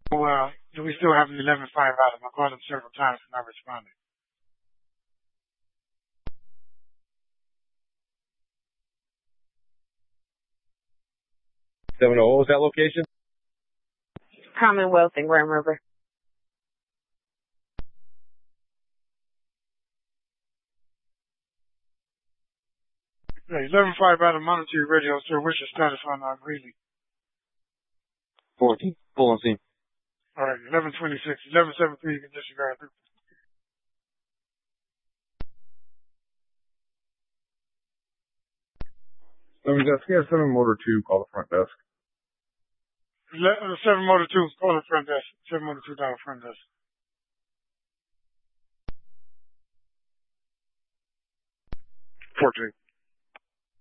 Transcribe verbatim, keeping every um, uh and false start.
Well, we still have an eleven five item. I called him several times and not responded. seven oh, what was that location? Commonwealth in Grand River. Yeah, eleven five item monetary radio, sir. What's your status on uh, Greeley? fourteen. Full on scene. All right, eleven twenty-six. eleven seventy-three, you can disregard. Seven desk, yeah, seven motor two, call the front desk. Le- uh, seven motor two, call the front desk. seven motor two, down the front desk. fourteen.